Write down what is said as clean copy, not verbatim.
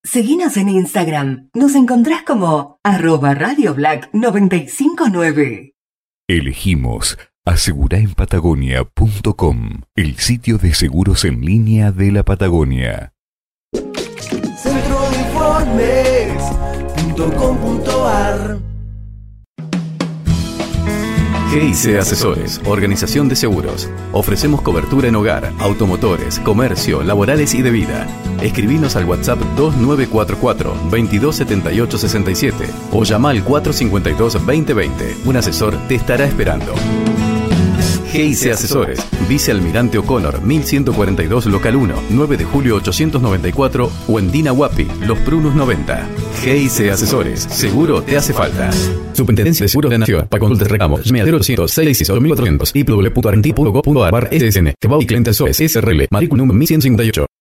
Seguinos en Instagram. Nos encontrás como @radioblack959. Elegimos aseguraenpatagonia.com, el sitio de seguros en línea de la Patagonia. Centroinformes.com.ar. GIC Asesores, organización de seguros. Ofrecemos cobertura en hogar, automotores, comercio, laborales y de vida. Escribinos al WhatsApp 2944 227867 o llama al 452 2020. Un asesor te estará esperando. GIC Asesores, Vicealmirante O'Connor, 1142 Local 1, 9 de julio 894 o en Dina Huapi, Los Prunos 90. GIC Asesores, seguro te hace falta. Superintendencia de Seguros de la Nación. Para consultas y reclamos, llame al 0800 668 2400 www.argentina.gov.ar/ssn. Kebab y Clientes SOS SRL, matrícula número 1158.